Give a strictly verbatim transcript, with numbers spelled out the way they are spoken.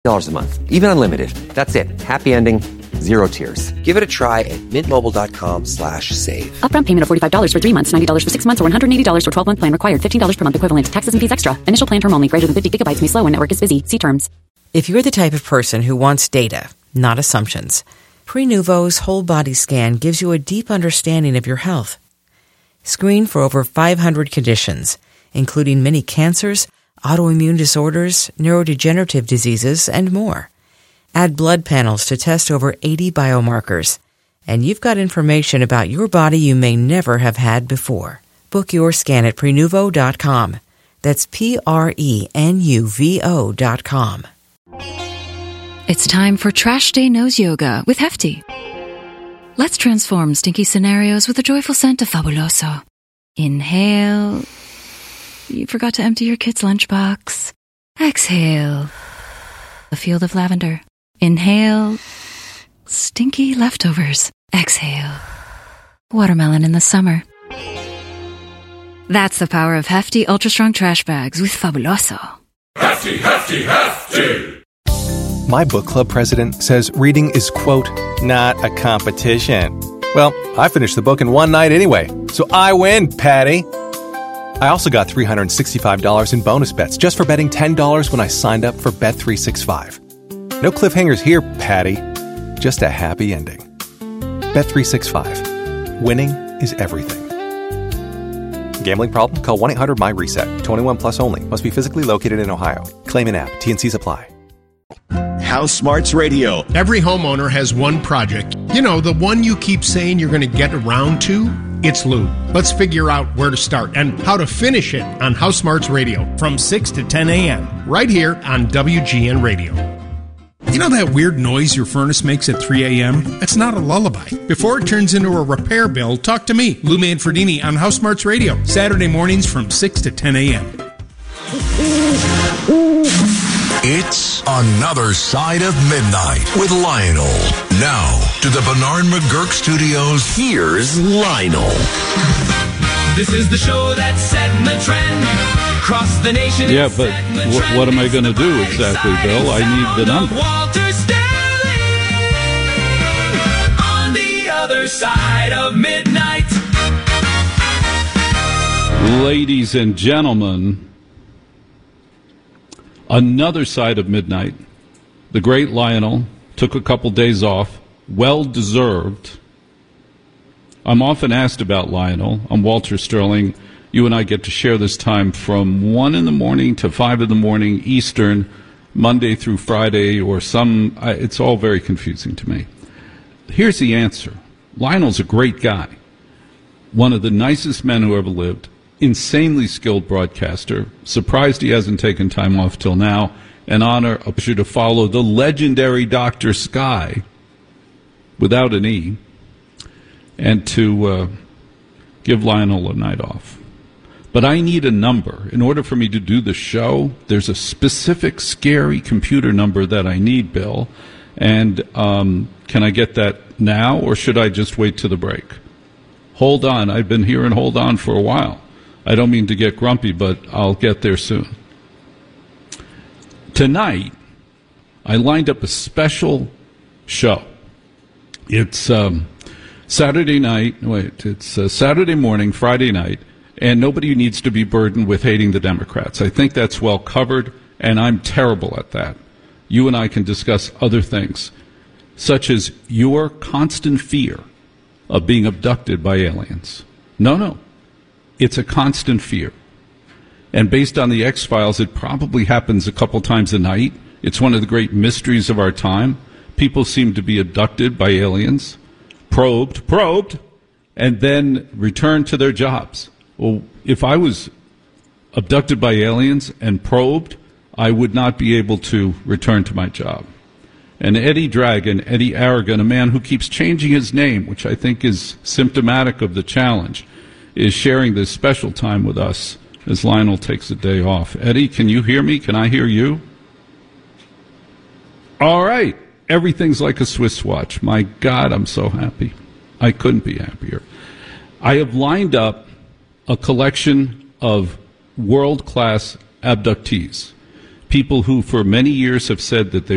dollars a month, even unlimited. That's it. Happy ending, zero tears. Give it a try at mintmobile.com slash save. Upfront payment of forty-five dollars for three months, ninety dollars for six months, or one hundred eighty dollars for twelve-month plan required. fifteen dollars per month equivalent. Taxes and fees extra. Initial plan term only. Greater than fifty gigabytes may slow when network is busy. See terms. If you're the type of person who wants data, not assumptions, Prenuvo's whole body scan gives you a deep understanding of your health. Screen for over five hundred conditions, including many cancers, autoimmune disorders, neurodegenerative diseases, and more. Add blood panels to test over eighty biomarkers, and you've got information about your body you may never have had before. Book your scan at Prenuvo dot com. That's P R E N U V O dot com. It's time for Trash Day Nose Yoga with Hefty. Let's transform stinky scenarios with a joyful scent of Fabuloso. Inhale. You forgot to empty your kid's lunchbox. Exhale. A field of lavender. Inhale. Stinky leftovers. Exhale. Watermelon in the summer. That's the power of Hefty Ultra Strong Trash Bags with Fabuloso. Hefty, hefty, hefty! My book club president says reading is, quote, not a competition. Well, I finished the book in one night anyway, so I win, Patty. I also got three hundred sixty-five dollars in bonus bets just for betting ten dollars when I signed up for Bet three sixty-five. No cliffhangers here, Patty. Just a happy ending. Bet three sixty-five. Winning is everything. Gambling problem? Call one eight hundred my reset. twenty-one plus only. Must be physically located in Ohio. Claim in app. T and C's apply. House Smarts Radio. Every homeowner has one project. You know, the one you keep saying you're going to get around to? It's lube. Let's figure out where to start and how to finish it on House Smarts Radio from six to ten a.m. right here on W G N Radio. You know that weird noise your furnace makes at three a.m.? That's not a lullaby. Before it turns into a repair bill, talk to me, Lou Manfredini, on House Smarts Radio, Saturday mornings from six to ten a.m. It's Another Side of Midnight with Lionel. Now, to the Bernard McGurk Studios, here's Lionel. This is the show that's setting the trend across the nation. Yeah, but w- what am I going to do exactly, Bill? I need the number. Walter Stanley on the other side of midnight. Ladies and gentlemen, another side of midnight. The great Lionel took a couple days off, well deserved. I'm often asked about Lionel. I'm Walter Sterling. You and I get to share this time from one in the morning to five in the morning Eastern, Monday through Friday, or some. I, it's all very confusing to me. Here's the answer. Lionel's a great guy, one of the nicest men who ever lived, insanely skilled broadcaster. Surprised he hasn't taken time off till now. An honor, a pleasure to follow the legendary Doctor Sky, without an E, and to uh, give Lionel a night off. But I need a number. In order for me to do the show, there's a specific scary computer number that I need, Bill. And um, can I get that now, or should I just wait to the break? Hold on. I've been hearing hold on for a while. I don't mean to get grumpy, but I'll get there soon. Tonight, I lined up a special show. It's um, Saturday night. Wait, it's uh, Saturday morning, Friday night, and nobody needs to be burdened with hating the Democrats. I think that's well covered, and I'm terrible at that. You and I can discuss other things, such as your constant fear of being abducted by aliens. No, no. It's a constant fear. And based on the X-Files, it probably happens a couple times a night. It's one of the great mysteries of our time. People seem to be abducted by aliens, probed, probed, and then returned to their jobs. Well, if I was abducted by aliens and probed, I would not be able to return to my job. And Eddie Dragon, Eddie Aragon, a man who keeps changing his name, which I think is symptomatic of the challenge, is sharing this special time with us as Lionel takes a day off. Eddie, can you hear me? Can I hear you? All right. Everything's like a Swiss watch. My God, I'm so happy. I couldn't be happier. I have lined up a collection of world-class abductees, people who for many years have said that they